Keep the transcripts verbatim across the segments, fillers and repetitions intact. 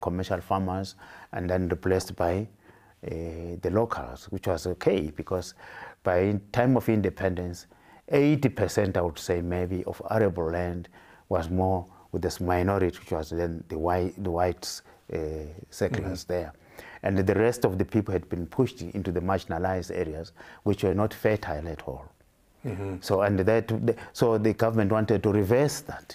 commercial farmers and then replaced by uh, the locals, which was okay because by time of independence, eighty percent, I would say maybe, of arable land was more with this minority, which was then the white, the whites, uh, settlers mm-hmm. there. And the rest of the people had been pushed into the marginalized areas, which were not fertile at all. Mm-hmm. So, and that, so the government wanted to reverse that.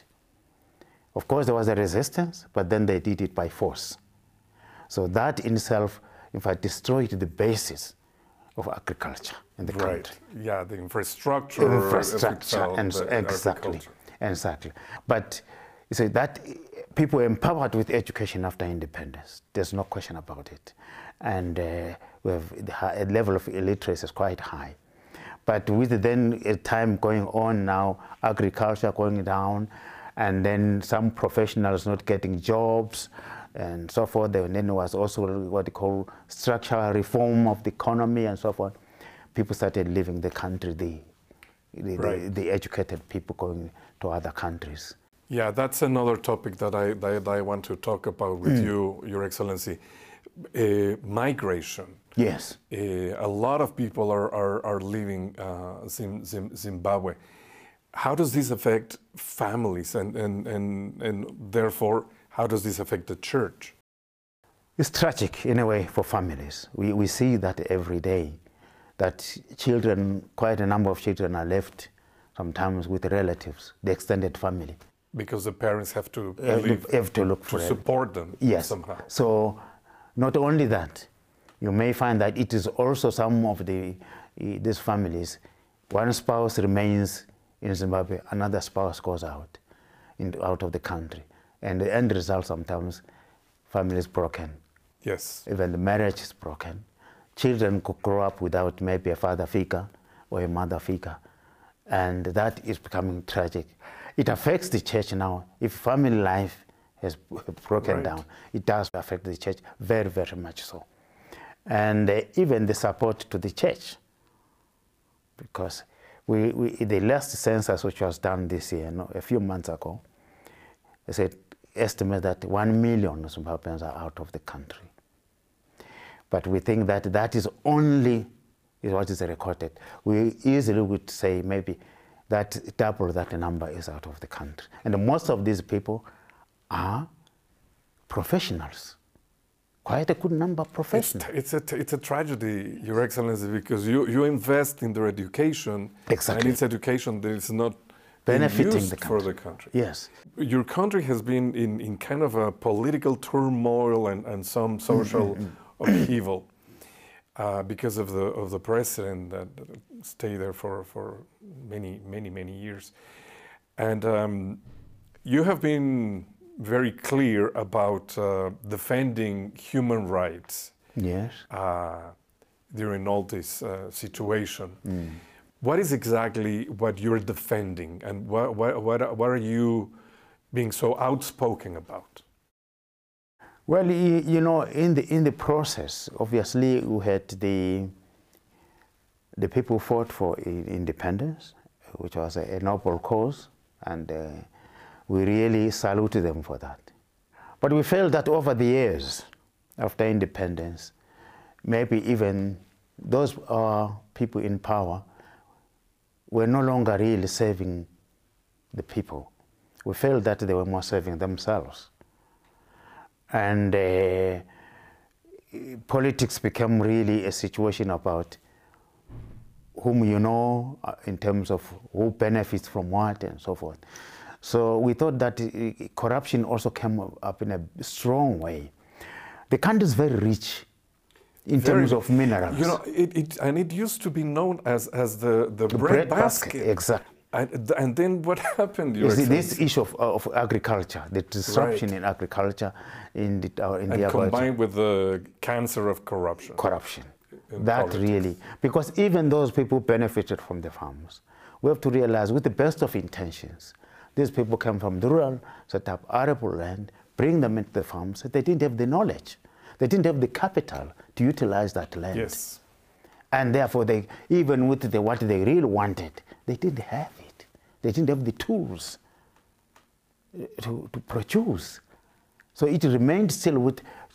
Of course, there was a resistance, but then they did it by force. So that in itself, in fact, destroyed the basis of agriculture in the right. country. Yeah, the infrastructure. Infrastructure, and the exactly, exactly. But you see that people were empowered with education after independence. There's no question about it, and uh, we have the level of illiteracy is quite high. But with then a time going on now, agriculture going down, and then some professionals not getting jobs, and so forth. And then there was also what they call structural reform of the economy and so forth. People started leaving the country, the, the, right. the, the educated people going to other countries. Yeah, that's another topic that I, that I want to talk about with mm. you, Your Excellency. Uh, migration. Yes. Uh, a lot of people are, are, are leaving uh, Zim, Zim, Zimbabwe. How does this affect families and, and, and, and therefore, how does this affect the church? It's tragic in a way for families. We, we see that every day, that children, quite a number of children are left sometimes with relatives, the extended family. Because the parents have to have, leave, have to look for to support them yes. somehow. So not only that, you may find that it is also some of the uh, these families, one spouse remains in Zimbabwe, another spouse goes out, in, out of the country. And the end result sometimes, family is broken. Yes. Even the marriage is broken. Children could grow up without maybe a father figure or a mother figure. And that is becoming tragic. It affects the church now. If family life has broken right. down, it does affect the church very, very much so. And uh, even the support to the church. Because we, we, the last census which was done this year, no, a few months ago, they said, estimate that one million Zimbabweans are out of the country. But we think that that is only is what is recorded. We easily would say maybe that double that number is out of the country. And most of these people are professionals. Quite a good number of professionals. It's, it's, a, it's a tragedy, Your Excellency, because you, you invest in their education. Exactly. And it's education that is not benefiting the for the country. Yes. Your country has been in, in kind of a political turmoil and, and some social mm-hmm. upheaval uh, because of the of the president that stayed there for, for many, many, many years. And um, you have been very clear about uh, defending human rights. Yes. Uh, during all this uh, situation. Mm. What is exactly what you're defending, and what, what, what, what are you being so outspoken about? Well, you, you know, in the, in the process, obviously, we had the, the people who fought for independence, which was a, a noble cause, and uh, we really saluted them for that. But we felt that over the years, after independence, maybe even those uh, people in power were no longer really serving the people. We felt that they were more serving themselves. And uh, politics became really a situation about whom you know uh, in terms of who benefits from what and so forth. So we thought that uh, corruption also came up in a strong way. The country is very rich in very, terms of minerals. You know, it, it, and it used to be known as, as the, the, the bread, bread basket. basket. Exactly. And, and then what happened? You see, this issue of, of agriculture, the disruption right. in agriculture, in the, uh, in and the combined with the cancer of corruption. Corruption. That politics. Really, because even those people benefited from the farms. We have to realize, with the best of intentions, these people come from the rural, set up arable land, bring them into the farms. They didn't have the knowledge. They didn't have the capital to utilize that land. Yes. And therefore, they, even with the, what they really wanted, they didn't have it. They didn't have the tools to, to produce. So it remained still with